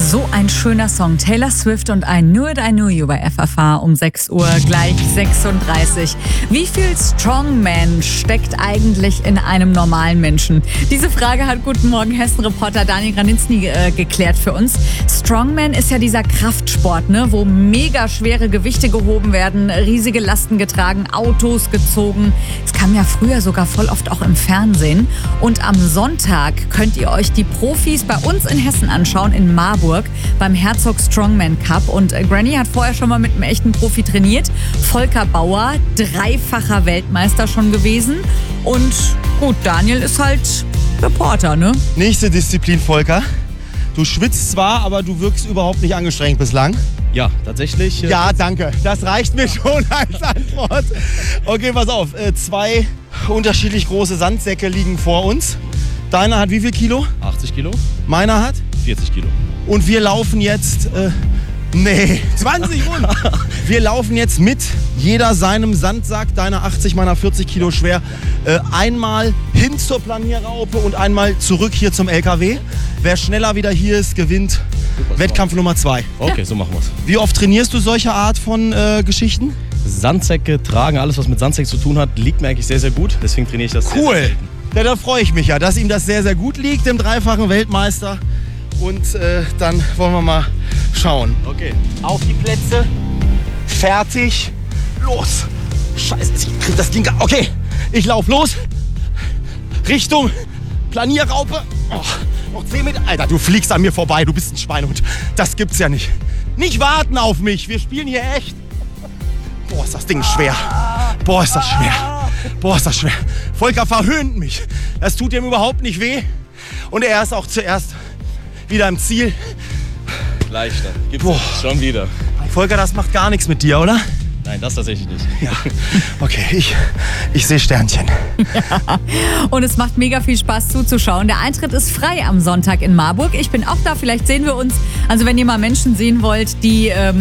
So ein schöner Song. Taylor Swift und I Knew It, I Knew You bei FFH um 6 Uhr, gleich 36. Wie viel Strongman steckt eigentlich in einem normalen Menschen? Diese Frage hat Guten Morgen Hessen-Reporter Daniel Granitzny geklärt für uns. Strongman ist ja dieser Kraftsport, ne, wo mega schwere Gewichte gehoben werden, riesige Lasten getragen, Autos gezogen. Das kam ja früher sogar voll oft auch im Fernsehen. Und am Sonntag könnt ihr euch die Profis bei uns in Hessen anschauen, in Marburg, beim Herzog Strongman Cup. Und Granny hat vorher schon mal mit einem echten Profi trainiert. Volker Bauer, dreifacher Weltmeister schon gewesen. Und gut, Daniel ist halt Reporter, ne? Nächste Disziplin, Volker. Du schwitzt zwar, aber du wirkst überhaupt nicht angestrengt bislang. Ja, tatsächlich. Ja, danke. Das reicht mir schon als Antwort. Okay, pass auf. 2 unterschiedlich große Sandsäcke liegen vor uns. Deiner hat wie viel Kilo? 80 Kilo, Meiner hat? 40 Kilo. Und wir laufen jetzt... 20 rund. Wir laufen jetzt mit jeder seinem Sandsack, deiner 80, meiner 40 Kilo schwer, einmal hin zur Planierraupe und einmal zurück hier zum LKW. Wer schneller wieder hier ist, gewinnt Wettkampf Nummer 2. Okay, so machen wir's. Wie oft trainierst du solche Art von Geschichten? Sandsäcke tragen, alles was mit Sandsäcken zu tun hat, liegt mir eigentlich sehr, sehr gut. Deswegen trainiere ich das sehr, sehr Cool. selten. Ja, da freue ich mich ja, dass ihm das sehr, sehr gut liegt, dem dreifachen Weltmeister. Und dann wollen wir mal schauen. Okay. Auf die Plätze. Fertig. Los. Scheiße, ich krieg das Ding gar... Okay, ich lauf los. Richtung Planierraupe. Oh, noch 10 Meter. Alter, du fliegst an mir vorbei. Du bist ein Schweinehund. Das gibt's ja nicht. Nicht warten auf mich. Wir spielen hier echt. Boah, ist das Ding schwer. Boah, ist das schwer. Boah, ist das schwer. Volker verhöhnt mich. Das tut ihm überhaupt nicht weh. Und er ist auch zuerst wieder im Ziel. Leichter. Gibt's Boah. nicht. Schon wieder. Volker, das macht gar nichts mit dir, oder? Nein, das tatsächlich nicht. Ja. Okay, ich sehe Sternchen. Und es macht mega viel Spaß zuzuschauen. Der Eintritt ist frei am Sonntag in Marburg. Ich bin auch da, vielleicht sehen wir uns. Also wenn ihr mal Menschen sehen wollt, die